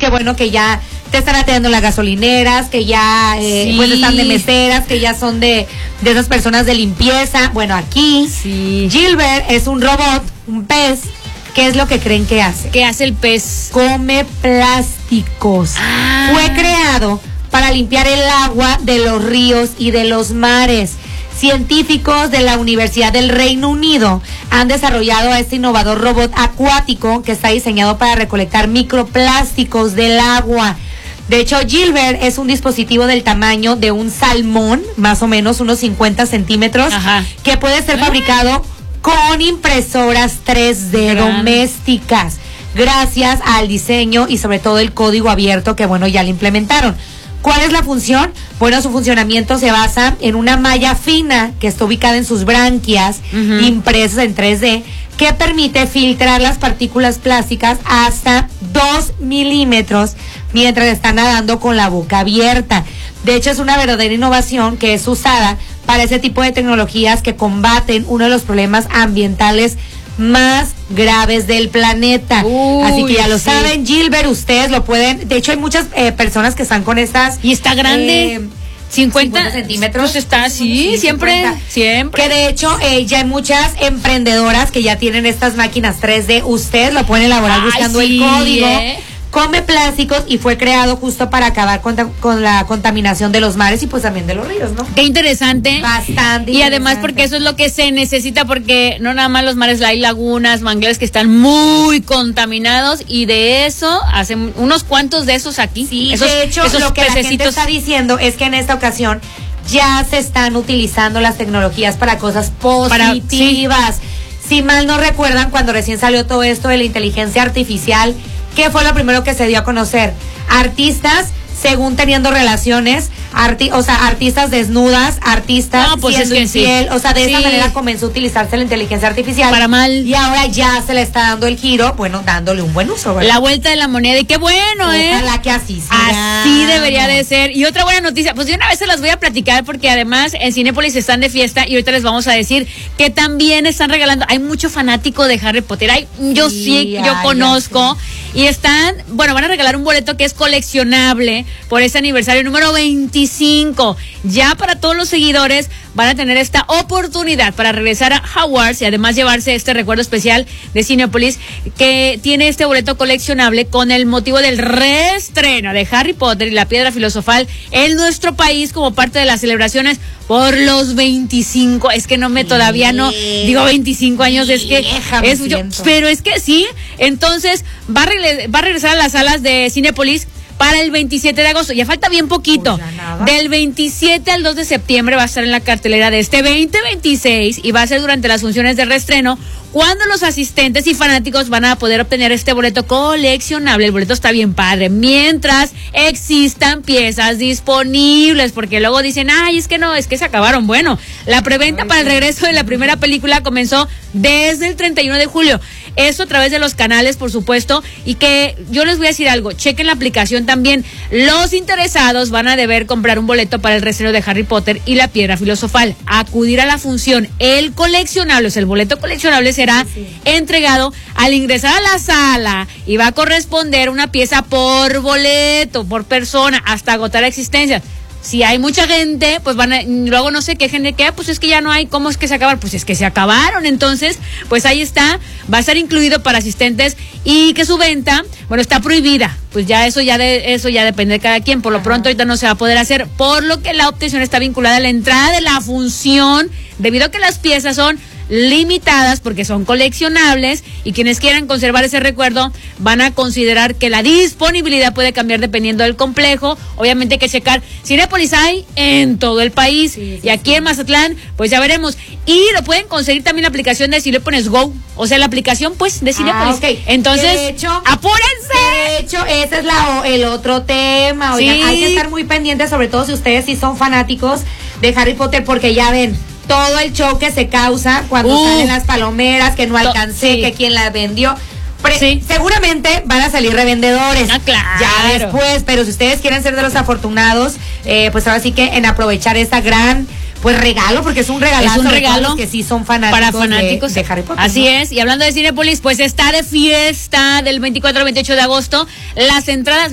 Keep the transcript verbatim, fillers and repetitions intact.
que bueno, que ya te están atendiendo las gasolineras, que ya eh, sí. pues están de meseras, que ya son de, de esas personas de limpieza. Bueno, aquí sí. Gilbert es un robot, un pez. ¿Qué es lo que creen que hace? ¿Qué hace el pez? Come plásticos. Ah. Fue creado para limpiar el agua de los ríos y de los mares. Científicos de la Universidad del Reino Unido han desarrollado este innovador robot acuático que está diseñado para recolectar microplásticos del agua. De hecho, Gilbert es un dispositivo del tamaño de un salmón, más o menos unos cincuenta centímetros, Ajá. que puede ser fabricado con impresoras tres D Gran. domésticas, gracias al diseño y sobre todo el código abierto que, bueno, ya le implementaron. ¿Cuál es la función? Bueno, su funcionamiento se basa en una malla fina que está ubicada en sus branquias, uh-huh. impresas en tres D, que permite filtrar las partículas plásticas hasta dos milímetros mientras están nadando con la boca abierta. De hecho, es una verdadera innovación que es usada para ese tipo de tecnologías que combaten uno de los problemas ambientales más graves del planeta. Uy, así que ya lo sí. saben, Gilbert, ustedes lo pueden. De hecho, hay muchas eh, personas que están con estas. Y está grande. Eh, cincuenta, cincuenta centímetros. Pues está así, sí, siempre, cincuenta. siempre. Que de hecho, eh, ya hay muchas emprendedoras que ya tienen estas máquinas tres D. Ustedes lo pueden elaborar Ay, buscando sí, el código. ¿eh? Come plásticos y fue creado justo para acabar con, con la contaminación de los mares y pues también de los ríos, ¿no? Qué interesante. Bastante. Y además porque eso es lo que se necesita, porque no nada más los mares, hay lagunas, manglares que están muy contaminados y de eso hacen unos cuantos de esos aquí. Sí, esos, de hecho esos lo que pececitos. la gente está diciendo es que en esta ocasión ya se están utilizando las tecnologías para cosas positivas. Para, sí. Si mal no recuerdan, cuando recién salió todo esto de la inteligencia artificial, ¿qué fue lo primero que se dio a conocer? Artistas, según teniendo relaciones, arti o sea, artistas desnudas, artistas no, pues siendo es que infiel, sí. o sea, de sí. esa manera comenzó a utilizarse la inteligencia artificial. Para mal. Y ahora ya se le está dando el giro, bueno, dándole un buen uso, ¿verdad? La vuelta de la moneda, y qué bueno, ¿eh? Ojalá que así sea. Así debería de ser. Y otra buena noticia, pues de una vez se las voy a platicar porque además en Cinépolis están de fiesta y ahorita les vamos a decir que también están regalando, hay mucho fanático de Harry Potter, hay, yo sí, sí yo ay, conozco, y están, bueno, van a regalar un boleto que es coleccionable por este aniversario número veinticinco. Ya para todos los seguidores van a tener esta oportunidad para regresar a Hogwarts y además llevarse este recuerdo especial de Cinépolis que tiene este boleto coleccionable con el motivo del reestreno de Harry Potter y la Piedra Filosofal en nuestro país como parte de las celebraciones por los veinticinco. Es que no me todavía no digo veinticinco años, es que es mucho, pero es que sí. Entonces va a, regre, va a regresar a las salas de Cinépolis para el veintisiete de agosto, ya falta bien poquito. Pues del veintisiete al dos de septiembre va a estar en la cartelera de este veinte veintiséis y va a ser durante las funciones de reestreno cuando los asistentes y fanáticos van a poder obtener este boleto coleccionable. El boleto está bien padre, mientras existan piezas disponibles, porque luego dicen, ay, es que no, es que se acabaron. Bueno, la preventa ay, para el regreso de la primera película comenzó desde el treinta y uno de julio. Esto a través de los canales, por supuesto, y que yo les voy a decir algo, chequen la aplicación también. Los interesados van a deber comprar un boleto para el reestreno de Harry Potter y la Piedra Filosofal, acudir a la función. El coleccionable, o sea, el boleto coleccionable será sí. entregado al ingresar a la sala y va a corresponder una pieza por boleto, por persona, hasta agotar existencias. Si hay mucha gente, pues van a, luego no se quejen de que, pues es que ya no hay, ¿cómo es que se acabaron? Pues es que se acabaron, entonces, pues ahí está, va a estar incluido para asistentes y que su venta, bueno, está prohibida, pues ya eso ya de eso ya depende de cada quien, por lo pronto ahorita no se va a poder hacer, por lo que la obtención está vinculada a la entrada de la función, debido a que las piezas son limitadas porque son coleccionables y quienes quieran conservar ese recuerdo van a considerar que la disponibilidad puede cambiar dependiendo del complejo. Obviamente hay que checar. Cinépolis hay en todo el país sí, sí, y aquí sí. en Mazatlán pues ya veremos, y lo pueden conseguir también la aplicación de Cinépolis Go, o sea la aplicación pues de Cinépolis. Ah, okay. Entonces de hecho, apúrense. De hecho ese es la, el otro tema. Oigan, sí. hay que estar muy pendientes, sobre todo si ustedes sí son fanáticos de Harry Potter, porque ya ven todo el show que se causa cuando uh, salen las palomeras, que no alcancé, sí. que quién las vendió. Pre sí. Seguramente van a salir revendedores. Ah, claro. Ya después, pero si ustedes quieren ser de los afortunados, eh, pues ahora sí que en aprovechar esta gran pues regalo, porque es un regalazo, es un regalo que sí son fanáticos, para fanáticos de, de Harry Potter. Así ¿no? es. Y hablando de Cinépolis, pues está de fiesta del veinticuatro al veintiocho de agosto. Las entradas